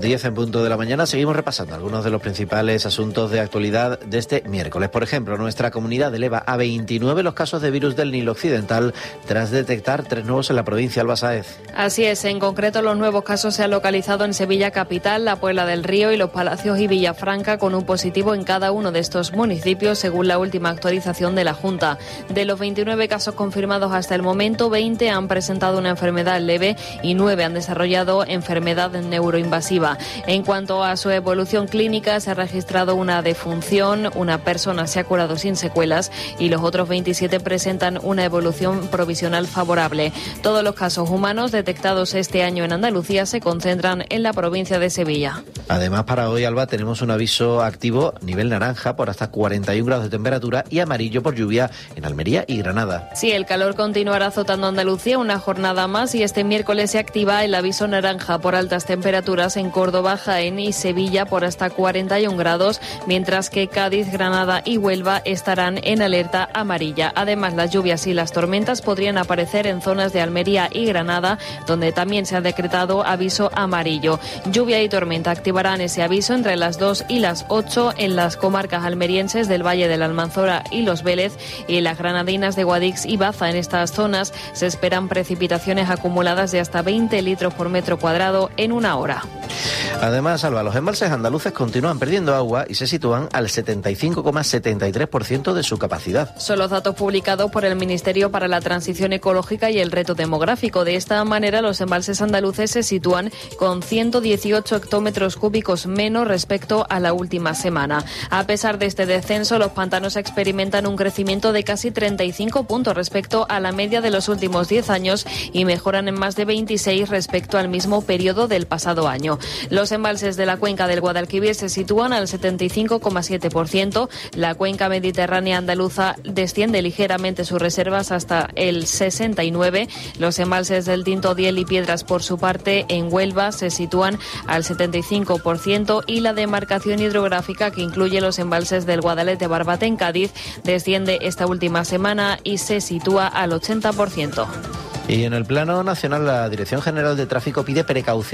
10 en punto de la mañana. Seguimos repasando algunos de los principales asuntos de actualidad de este miércoles. Por ejemplo, nuestra comunidad eleva a 29 los casos de virus del Nilo Occidental tras detectar 3 nuevos en la provincia de Alba Sáez. Así es, en concreto los nuevos casos se han localizado en Sevilla capital, La Puebla del Río y Los Palacios y Villafranca, con un positivo en cada uno de estos municipios, según la última actualización de la Junta. De los 29 casos confirmados hasta el momento, 20 han presentado una enfermedad leve y 9 han desarrollado enfermedad neuroinvasiva. En cuanto a su evolución clínica, se ha registrado una defunción, una persona se ha curado sin secuelas y los otros 27 presentan una evolución provisional favorable. Todos los casos humanos detectados este año en Andalucía se concentran en la provincia de Sevilla. Además, para hoy, Alba, tenemos un aviso activo nivel naranja por hasta 41 grados de temperatura y amarillo por lluvia en Almería y Granada. Sí, el calor continuará azotando Andalucía una jornada más y este miércoles se activa el aviso naranja por altas temperaturas en Córdoba, Jaén y Sevilla por hasta 41 grados, mientras que Cádiz, Granada y Huelva estarán en alerta amarilla. Además, las lluvias y las tormentas podrían aparecer en zonas de Almería y Granada, donde también se ha decretado aviso amarillo. Lluvia y tormenta activarán ese aviso entre las 2 y las 8 en las comarcas almerienses del Valle de la Almanzora y Los Vélez, y en las granadinas de Guadix y Baza. En estas zonas se esperan precipitaciones acumuladas de hasta 20 litros por metro cuadrado en una hora. Además, Alba, los embalses andaluces continúan perdiendo agua y se sitúan al 75,73% de su capacidad. Son los datos publicados por el Ministerio para la Transición Ecológica y el Reto Demográfico. De esta manera, los embalses andaluces se sitúan con 118 hectómetros cúbicos menos respecto a la última semana. A pesar de este descenso, los pantanos experimentan un crecimiento de casi 35 puntos respecto a la media de los últimos 10 años y mejoran en más de 26 respecto al mismo periodo del pasado año. Los embalses de la cuenca del Guadalquivir se sitúan al 75,7%. La cuenca mediterránea andaluza desciende ligeramente sus reservas hasta el 69%. Los embalses del Tinto, Diel y Piedras, por su parte, en Huelva se sitúan al 75% y la demarcación hidrográfica, que incluye los embalses del Guadalete, Barbate en Cádiz, desciende esta última semana y se sitúa al 80%. Y en el plano nacional, la Dirección General de Tráfico pide precaución